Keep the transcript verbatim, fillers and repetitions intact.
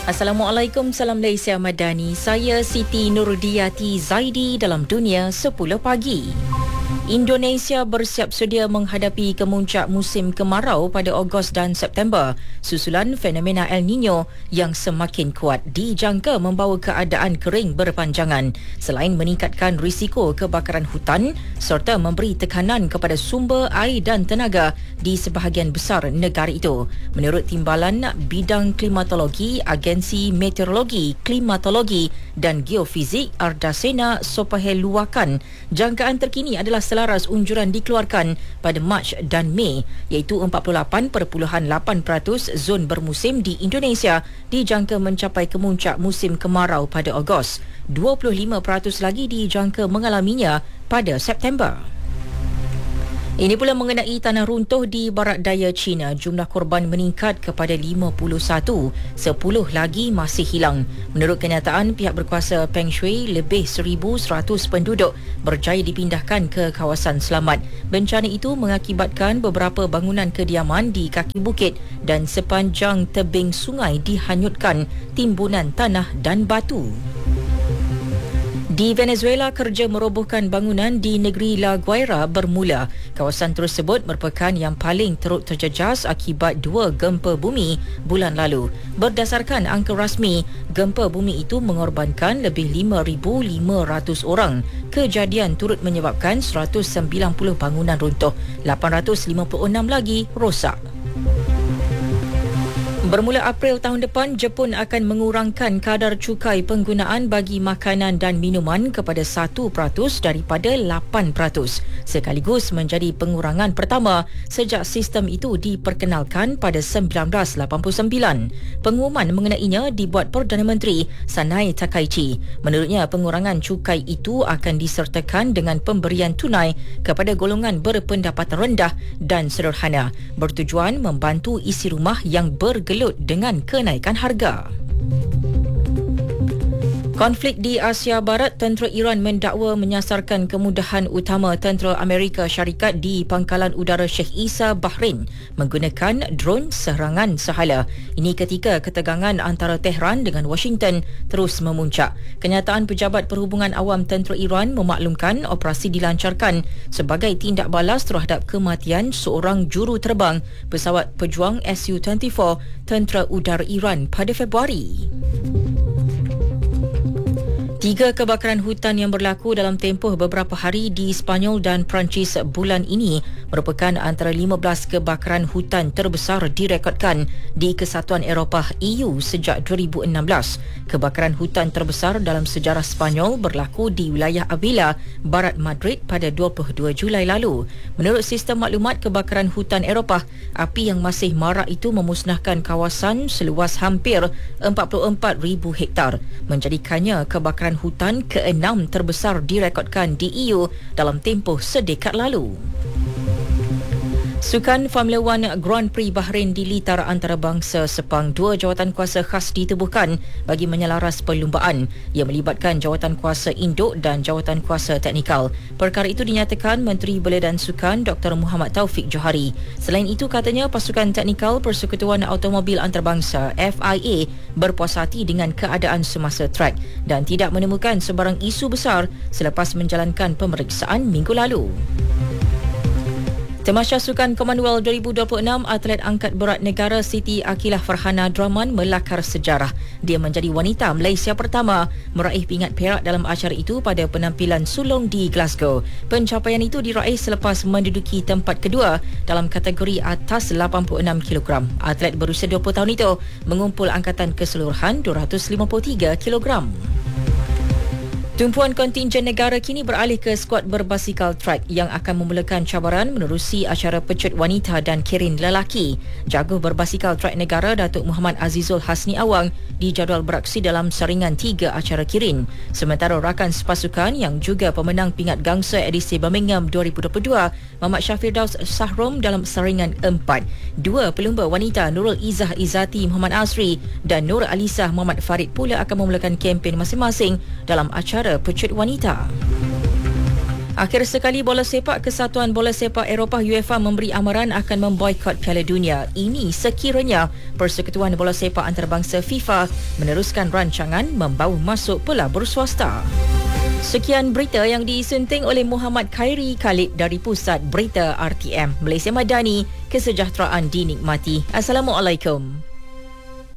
Assalamualaikum, salam Malaysia Madani. Saya Siti Nurdiati Zaidi dalam Dunia sepuluh pagi. Indonesia bersiap sedia menghadapi kemuncak musim kemarau pada Ogos dan September susulan fenomena El Nino yang semakin kuat dijangka membawa keadaan kering berpanjangan selain meningkatkan risiko kebakaran hutan serta memberi tekanan kepada sumber air dan tenaga di sebahagian besar negara itu. Menurut Timbalan Bidang Klimatologi Agensi Meteorologi, Klimatologi dan Geofizik Ardasena Sopaheluakan, jangkaan terkini adalah selaras unjuran dikeluarkan pada Mac dan Mei, iaitu empat puluh lapan perpuluhan lapan peratus zon bermusim di Indonesia dijangka mencapai kemuncak musim kemarau pada Ogos. dua puluh lima peratus lagi dijangka mengalaminya pada September. Ini pula mengenai tanah runtuh di barat daya China. Jumlah korban meningkat kepada lima puluh satu. sepuluh lagi masih hilang. Menurut kenyataan pihak berkuasa Peng Shui, lebih seribu seratus penduduk berjaya dipindahkan ke kawasan selamat. Bencana itu mengakibatkan beberapa bangunan kediaman di kaki bukit dan sepanjang tebing sungai dihanyutkan timbunan tanah dan batu. Di Venezuela, kerja merobohkan bangunan di negeri La Guaira bermula. Kawasan tersebut merupakan yang paling teruk terjejas akibat dua gempa bumi bulan lalu. Berdasarkan angka rasmi, gempa bumi itu mengorbankan lebih lima ribu lima ratus orang. Kejadian turut menyebabkan seratus sembilan puluh bangunan runtuh, lapan ratus lima puluh enam lagi rosak. Bermula April tahun depan, Jepun akan mengurangkan kadar cukai penggunaan bagi makanan dan minuman kepada satu peratus daripada lapan peratus, sekaligus menjadi pengurangan pertama sejak sistem itu diperkenalkan pada seribu sembilan ratus lapan puluh sembilan. Pengumuman mengenainya dibuat Perdana Menteri Sanae Takaichi. Menurutnya, pengurangan cukai itu akan disertakan dengan pemberian tunai kepada golongan berpendapatan rendah dan sederhana, bertujuan membantu isi rumah yang bergelut dengan kenaikan harga. Konflik di Asia Barat, tentera Iran mendakwa menyasarkan kemudahan utama tentera Amerika Syarikat di Pangkalan Udara Sheikh Isa, Bahrain menggunakan drone serangan sehala. Ini ketika ketegangan antara Tehran dengan Washington terus memuncak. Kenyataan Pejabat Perhubungan Awam Tentera Iran memaklumkan operasi dilancarkan sebagai tindak balas terhadap kematian seorang juru terbang pesawat pejuang S U dua puluh empat Tentera Udara Iran pada Februari. Tiga kebakaran hutan yang berlaku dalam tempoh beberapa hari di Sepanyol dan Perancis bulan ini merupakan antara lima belas kebakaran hutan terbesar direkodkan di Kesatuan Eropah E U sejak dua ribu enam belas. Kebakaran hutan terbesar dalam sejarah Sepanyol berlaku di wilayah Avila, barat Madrid pada dua puluh dua Julai lalu. Menurut Sistem Maklumat Kebakaran Hutan Eropah, api yang masih marak itu memusnahkan kawasan seluas hampir empat puluh empat ribu hektar, menjadikannya kebakaran hutan keenam terbesar direkodkan di E U dalam tempoh sedekad lalu. Sukan Formula One Grand Prix Bahrain dilitar antarabangsa Sepang. Dua jawatan kuasa khas ditubuhkan bagi menyelaras perlumbaan yang melibatkan jawatan kuasa induk dan jawatan kuasa teknikal. Perkara itu dinyatakan Menteri Belia dan Sukan Doktor Muhammad Taufik Johari. Selain itu, katanya pasukan teknikal Persekutuan Automobil Antarabangsa F I A berpuas hati dengan keadaan semasa trek dan tidak menemukan sebarang isu besar selepas menjalankan pemeriksaan minggu lalu. Tamasya Sukan Commonwealth dua ribu dua puluh enam, atlet angkat berat negara Siti Akilah Farhana Draman melakar sejarah. Dia menjadi wanita Malaysia pertama meraih pingat perak dalam acara itu pada penampilan sulung di Glasgow. Pencapaian itu diraih selepas menduduki tempat kedua dalam kategori atas lapan puluh enam kilogram. Atlet berusia dua puluh tahun itu mengumpul angkatan keseluruhan dua ratus lima puluh tiga kilogram. Tumpuan kontingen negara kini beralih ke skuad berbasikal track yang akan memulakan cabaran menerusi acara pecut wanita dan kirin lelaki. Jago berbasikal track negara Datuk Muhammad Azizul Hasni Awang dijadual beraksi dalam saringan tiga acara kirin. Sementara rakan sepasukan yang juga pemenang pingat gangsa edisi Birmingham dua ribu dua puluh dua, Muhammad Syafirdaus Sahrom dalam saringan empat. Dua pelumba wanita Nurul Izzah Izzati Muhammad Asri dan Nur Alisah Muhammad Farid pula akan memulakan kempen masing-masing dalam acara pecut wanita. Akhir sekali bola sepak Kesatuan Bola Sepak Eropah UEFA memberi amaran akan memboikot Piala Dunia. Ini sekiranya Persekutuan Bola Sepak Antarabangsa FIFA meneruskan rancangan membawa masuk pelabur swasta. Sekian berita yang disunting oleh Muhammad Khairi Khalid dari Pusat Berita R T M. Malaysia Madani, kesejahteraan dinikmati. Assalamualaikum.